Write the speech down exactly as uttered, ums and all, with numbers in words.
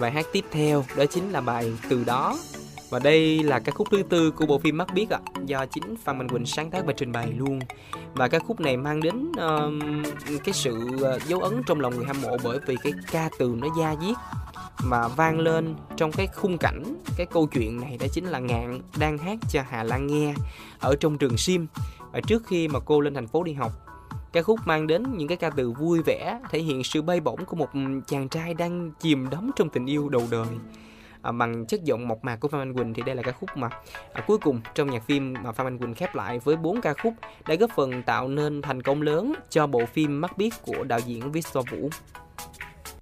Bài hát tiếp theo đó chính là bài Từ Đó. Và đây là ca khúc thứ tư của bộ phim Mắt Biếc ạ, do chính Phan Mạnh Quỳnh sáng tác và trình bày luôn. Và ca khúc này mang đến uh, cái sự uh, dấu ấn trong lòng người hâm mộ, bởi vì cái ca từ nó da diết mà vang lên trong cái khung cảnh, cái câu chuyện này đó chính là Ngạn đang hát cho Hà Lan nghe ở trong trường Sim, và trước khi mà cô lên thành phố đi học. Ca khúc mang đến những cái ca từ vui vẻ, thể hiện sự bay bổng của một chàng trai đang chìm đắm trong tình yêu đầu đời. À, bằng chất giọng mộc mạc của Phan Mạnh Quỳnh thì đây là ca khúc mà à, cuối cùng trong nhạc phim mà Phan Mạnh Quỳnh khép lại với bốn ca khúc đã góp phần tạo nên thành công lớn cho bộ phim Mắt Biếc của đạo diễn Victor Vũ.